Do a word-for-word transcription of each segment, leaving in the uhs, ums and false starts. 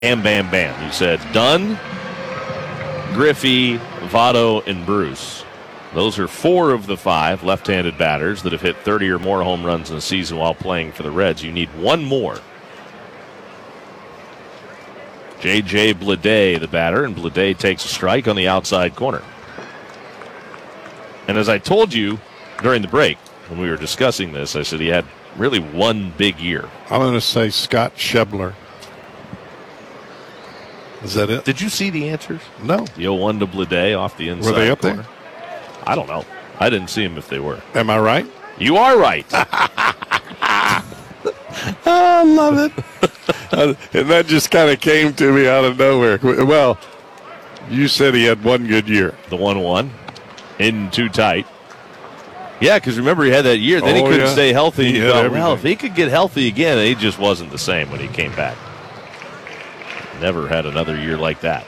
Bam, bam, bam. You said Dunn, Griffey, Votto, and Bruce. Those are four of the five left-handed batters that have hit thirty or more home runs in a season while playing for the Reds. You need one more. J J Bleday, the batter, and Bleday takes a strike on the outside corner. And as I told you during the break when we were discussing this, I said he had really one big year. I'm going to say Scott Schebler. Is that it? Did you see the answers? No. The oh one to Bleday off the inside corner. Were they up corner. there? I don't know. I didn't see them if they were. Am I right? You are right. I love it. And that just kind of came to me out of nowhere. Well, you said he had one good year. The one one. In too tight. Yeah, because remember he had that year. Then oh, he couldn't yeah. stay healthy. He You had thought, everything. well, if he could get healthy again, he just wasn't the same when he came back. Never had another year like that.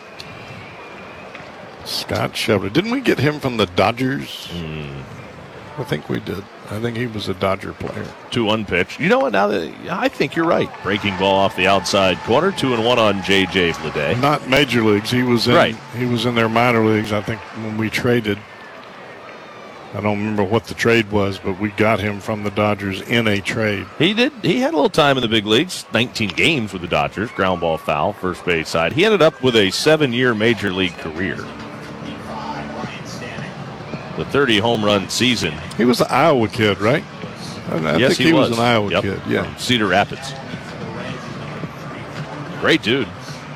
Scott Schebler. Didn't we get him from the Dodgers? Mm. I think we did. I think he was a Dodger player. two one pitch. You know what? Now that I think you're right. Breaking ball off the outside corner. Two and one on J J Bleday. Not major leagues. He was in. Right. He was in their minor leagues. I think when we traded. I don't remember what the trade was, but we got him from the Dodgers in a trade. He did. He had a little time in the big leagues. nineteen games with the Dodgers. Ground ball foul, first base side. He ended up with a seven-year major league career. The thirty home run season. He was an Iowa kid, right? I, I yes, think he, he was. was an Iowa yep. kid. Yeah, From Cedar Rapids. Great dude.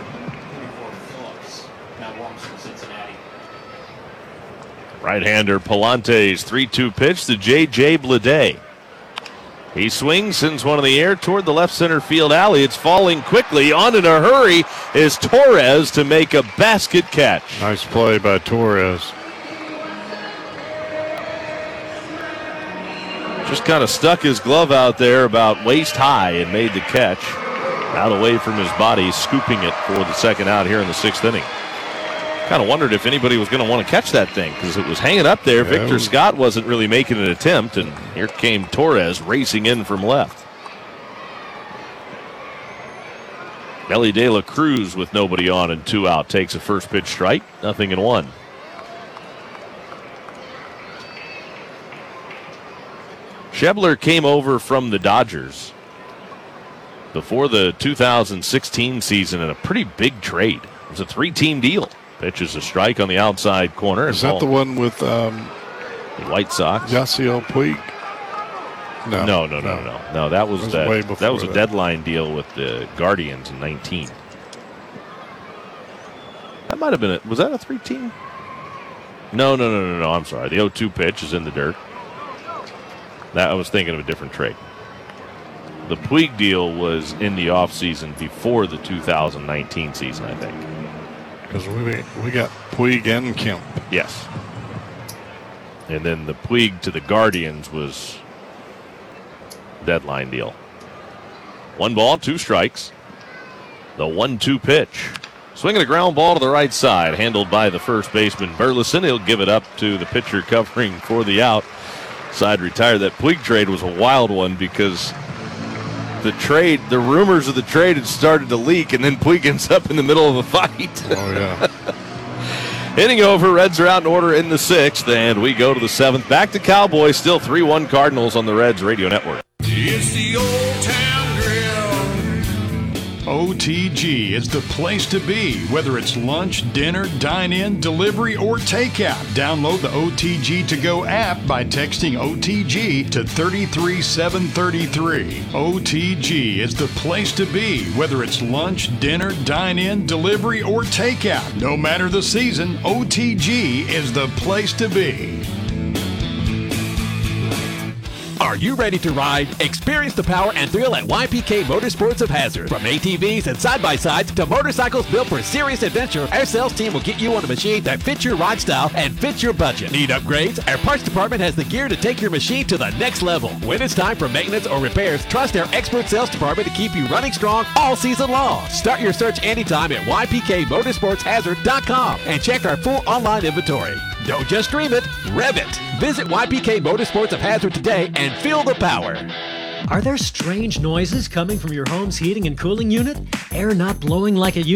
Right-hander Palante's three two pitch to J J Bleday. He swings, sends one in the air toward the left center field alley. It's falling quickly. On in a hurry is Torres to make a basket catch. Nice play by Torres. Just kind of stuck his glove out there about waist high and made the catch. Out away from his body, scooping it for the second out here in the sixth inning. Kind of wondered if anybody was going to want to catch that thing because it was hanging up there. Yeah, Victor was... Scott wasn't really making an attempt, and here came Torres racing in from left. Elly De La Cruz with nobody on and two out takes a first pitch strike, nothing in one. Schebler came over from the Dodgers before the two thousand sixteen season in a pretty big trade. It was a three-team deal. Pitches a strike on the outside corner. Is that ball. the one with um, the White Sox? Yasiel Puig? No, no, no, no, no, no. No, that was, was that, way that was a that. deadline deal with the Guardians in nineteen. That might have been it. Was that a three-team? No, no, no, no, no. I'm sorry. The oh two pitch is in the dirt. That I was thinking of a different trade. The Puig deal was in the offseason before the two thousand nineteen season, I think. Because we we got Puig and Kemp. Yes. And then the Puig to the Guardians was deadline deal. One ball, two strikes. The one two pitch. Swinging a ground ball to the right side, handled by the first baseman Burleson. He'll give it up to the pitcher covering for the out. Side retired. That Puig trade was a wild one because the trade, the rumors of the trade had started to leak, and then Puig ends up in the middle of a fight. Oh, yeah. Inning over, Reds are out in order in the sixth, and we go to the seventh. Back to Cowboys, still three one Cardinals on the Reds Radio Network. It's the Old Town Grill. O T G is the place to be, whether it's lunch, dinner, dine-in, delivery, or takeout. Download the O T G To Go app by texting O T G to three three seven three three. O T G is the place to be, whether it's lunch, dinner, dine-in, delivery, or takeout. No matter the season, O T G is the place to be. Are you ready to ride? Experience the power and thrill at Y P K Motorsports of Hazard. From A T Vs and side-by-sides to motorcycles built for serious adventure, our sales team will get you on a machine that fits your ride style and fits your budget. Need upgrades? Our parts department has the gear to take your machine to the next level. When it's time for maintenance or repairs, trust our expert sales department to keep you running strong all season long. Start your search anytime at Y P K motorsports hazard dot com and check our full online inventory. Don't just dream it, rev it. Visit Y P K Motorsports of Hazard today and feel the power. Are there strange noises coming from your home's heating and cooling unit? Air not blowing like it used